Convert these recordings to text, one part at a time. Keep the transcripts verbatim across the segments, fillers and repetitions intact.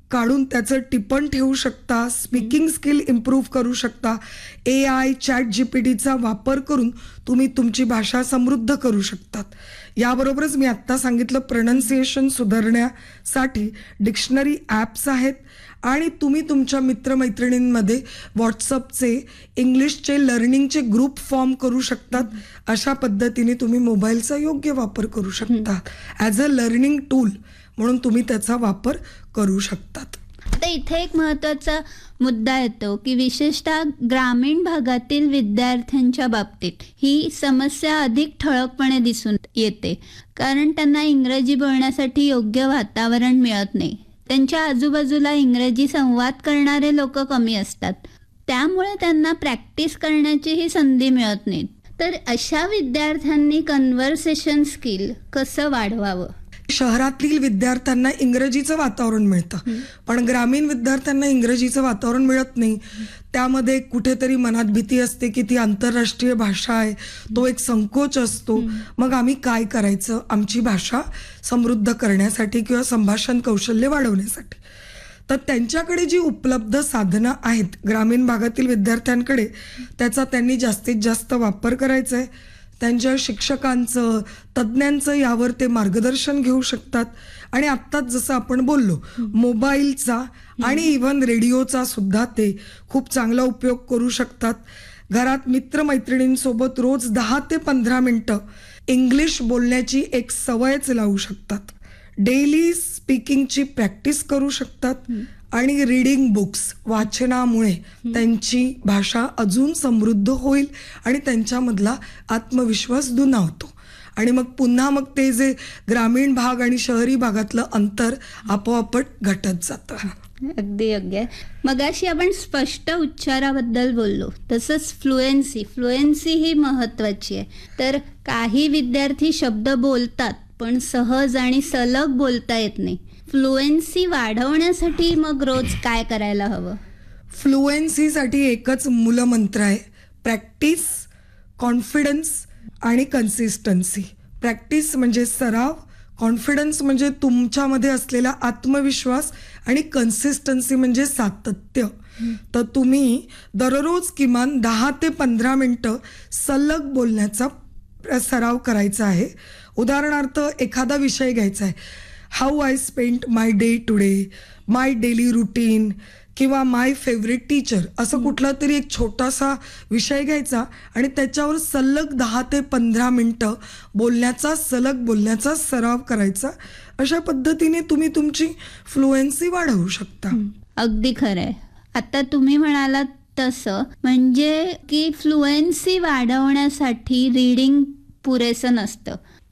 काढून त्याचं टिपण ठेवू शकता, स्पीकिंग स्किल इम्प्रूव्ह करू शकता. ए आय चॅट जीपीटीचा वापर करून तुम्ही तुमची भाषा समृद्ध करू शकतात. याबरोबरच मी आत्ता सांगितलं प्रोनाऊन्सिएशन सुधारण्यासाठी डिक्शनरी ॲप्स आहेत आणि तुम्ही तुमच्या मित्रमैत्रिणींमध्ये व्हॉट्सअपचे इंग्लिशचे लर्निंगचे ग्रुप फॉर्म करू शकतात. अशा पद्धतीने तुम्ही मोबाईलचा योग्य वापर करू शकता. ॲज अ लर्निंग टूल म्हणून तुम्ही त्याचा वापर करू शकतात. आता इथे एक महत्त्वाचा मुद्दा येतो की विशेषतः ग्रामीण भागातील विद्यार्थ्यांच्या बाबतीत ही समस्या अधिक ठळकपणे दिसून येते, कारण त्यांना इंग्रजी बोलण्यासाठी योग्य वातावरण मिळत नाही. त्यांच्या आजूबाजूला इंग्रजी संवाद करणारे लोक कमी असतात, त्यामुळे त्यांना प्रॅक्टिस करण्याचीही संधी मिळत नाही. तर अशा विद्यार्थ्यांनी कन्व्हर्सेशन स्किल कसं वाढवावं? शहरातील विद्यार्थ्यांना इंग्रजीचं वातावरण मिळतं, पण ग्रामीण विद्यार्थ्यांना इंग्रजीचं वातावरण मिळत नाही. त्यामध्ये कुठेतरी मनात भीती असते की ती आंतरराष्ट्रीय भाषा आहे, तो एक संकोच असतो. मग आम्ही काय करायचं आमची भाषा समृद्ध करण्यासाठी किंवा संभाषण कौशल्य वाढवण्यासाठी? तर त्यांच्याकडे जी उपलब्ध साधनं आहेत ग्रामीण भागातील विद्यार्थ्यांकडे, त्याचा त्यांनी जास्तीत जास्त वापर करायचा आहे. त्यांच्या शिक्षकांचं, तज्ज्ञांचं यावर ते मार्गदर्शन घेऊ शकतात. आणि आत्ताच जसं आपण बोललो मोबाईलचा आणि इव्हन रेडिओचा सुद्धा ते खूप चांगला उपयोग करू शकतात. घरात मित्रमैत्रिणींसोबत रोज दहा ते पंधरा मिनटं इंग्लिश बोलण्याची एक सवयच लावू शकतात. डेली स्पीकिंगची प्रॅक्टिस करू शकतात आणि रीडिंग बुक्स वाचनामुळे त्यांची भाषा अजून समृद्ध होईल आणि त्यांच्यामधला आत्मविश्वास दुणावतो. आणि मग पुन्हा मग ते जे ग्रामीण भाग आणि शहरी भागातलं अंतर आपोआपच घटत जातं. अगदी योग्य. मगाशी आपण स्पष्ट उच्चाराबद्दल बोललो, तसंच फ्लुएन्सी फ्लुएन्सी ही महत्त्वाची आहे. तर काही विद्यार्थी शब्द बोलतात पण सहज आणि सलग बोलता येत नाही. फ्लुएन्सी वाढवण्यासाठी मग रोज काय करायला हवं? फ्लुएन्सीसाठी एकच मूलमंत्र आहे, प्रॅक्टिस, कॉन्फिडन्स आणि कन्सिस्टन्सी. प्रॅक्टिस म्हणजे सराव, कॉन्फिडन्स म्हणजे तुमच्यामध्ये असलेला आत्मविश्वास आणि कन्सिस्टन्सी म्हणजे सातत्य. तर तुम्ही दररोज किमान दहा ते पंधरा मिनटं सलग बोलण्याचा सराव करायचा आहे. उदाहरणार्थ एखादा विषय घ्यायचा आहे, how I spent my day today, my daily routine किंवा माय फेवरेट टीचर, असं कुठला तरी एक छोटासा विषय घ्यायचा आणि त्याच्यावर सलग दहा ते पंधरा मिनटं बोलण्याचा सलग बोलण्याचा सराव करायचा. अशा पद्धतीने तुम्ही तुमची फ्लुएन्सी वाढवू शकता. अगदी खरं आहे. आता तुम्ही म्हणालात तसं म्हणजे की फ्लुएन्सी वाढवण्यासाठी रीडिंग पुरेसं नसतं,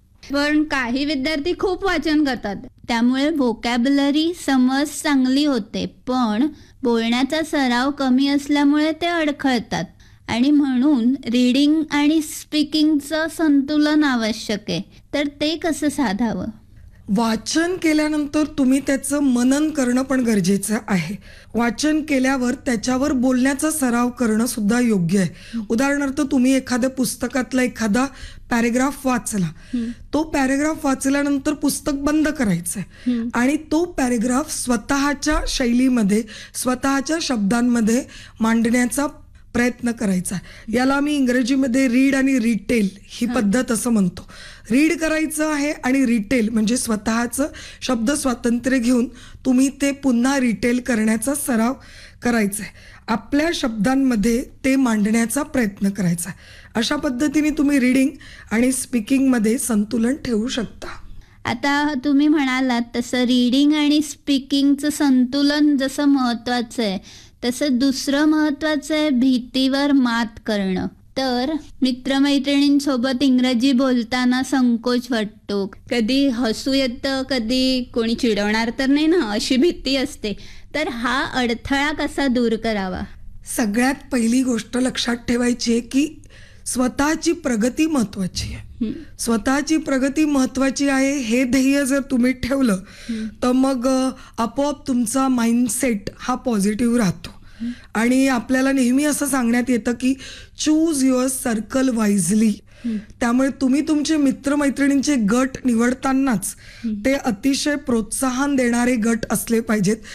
पण काही विद्यार्थी खूप वाचन करतात, त्यामुळे व्होकॅब्युलरी समज चांगली होते, पण बोलण्याचा सराव कमी असल्यामुळे ते अडखळतात. आणि म्हणून रीडिंग आणि स्पीकिंगचं संतुलन आवश्यक आहे. तर ते कसं साधावं? वाचन केल्यानंतर तुम्ही त्याचं मनन करणं पण गरजेचं आहे. वाचन केल्यावर त्याच्यावर बोलण्याचा सराव करणं सुद्धा योग्य आहे. उदाहरणार्थ तुम्ही एखाद्या पुस्तकातला एखादा पॅरेग्राफ वाचला, तो पॅरेग्राफ वाचल्यानंतर पुस्तक बंद करायचंय आणि तो पॅरेग्राफ स्वतःच्या शैलीमध्ये स्वतःच्या शब्दांमध्ये मांडण्याचा प्रयत्न करायचा. याला मी इंग्रजीमध्ये रीड आणि रिटेल ही पद्धत असं म्हणतो. रीड करायचं आहे आणि रिटेल म्हणजे स्वतःचं शब्द स्वातंत्र्य घेऊन तुम्ही ते पुन्हा रिटेल करण्याचा सराव करायचा आहे. आपल्या शब्दांमध्ये ते मांडण्याचा प्रयत्न करायचा. अशा पद्धतीने तुम्ही रीडिंग आणि स्पीकिंगमध्ये संतुलन ठेवू शकता. आता तुम्ही म्हणालात तसं रीडिंग आणि स्पीकिंगचं संतुलन जसं महत्त्वाचं आहे, तसं दुसरं महत्त्वाचं आहे भीतीवर मात करणं. तर मित्रमैत्रिणींसोबत इंग्रजी बोलताना संकोच वाटतो, कधी हसू येतं, कधी कोणी चिडवणार तर नाही ना, अशी भीती असते. तर हा अडथळा कसा दूर करावा? सगळ्यात पहिली गोष्ट लक्षात ठेवायची आहे की स्वतःची प्रगती महत्वाची आहे. स्वतःची प्रगती महत्वाची आहे हे ध्येय जर तुम्ही ठेवलं तर मग आपोआप तुमचा माइंडसेट हा पॉझिटिव्ह राहतो. आणि आपल्याला नेहमी असं सांगण्यात येतं की चूज युअर सर्कल वाईजली. त्यामुळे तुम्ही तुमचे मित्रमैत्रिणींचे गट निवडतानाच ते अतिशय प्रोत्साहन देणारे गट असले पाहिजेत,